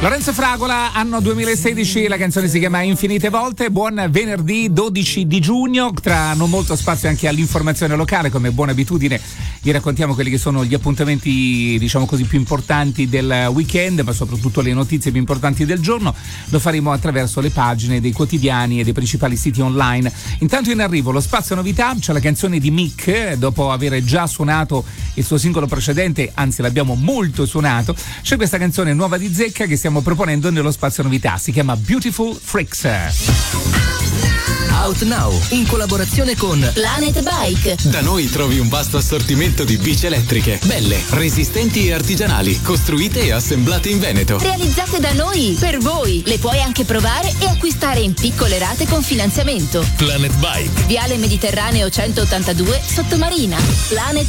Lorenzo Fragola, anno 2016, la canzone si chiama Infinite Volte. Buon venerdì 12 di giugno, tra non molto spazio anche all'informazione locale, come buona abitudine vi raccontiamo quelli che sono gli appuntamenti, diciamo così, più importanti del weekend, ma soprattutto le notizie più importanti del giorno. Lo faremo attraverso le pagine dei quotidiani e dei principali siti online. Intanto in arrivo lo spazio novità, c'è la canzone di Mick, dopo aver già suonato il suo singolo precedente, anzi l'abbiamo molto suonato, c'è questa canzone nuova di Zecca che stiamo proponendo nello spazio novità, si chiama Beautiful Freaks. Out Now, in collaborazione con Planet Bike. Da noi trovi un vasto assortimento di bici elettriche, belle, resistenti e artigianali, costruite e assemblate in Veneto. Realizzate da noi, per voi. Le puoi anche provare e acquistare in piccole rate con finanziamento. Planet Bike. Viale Mediterraneo 182, Sottomarina. Planet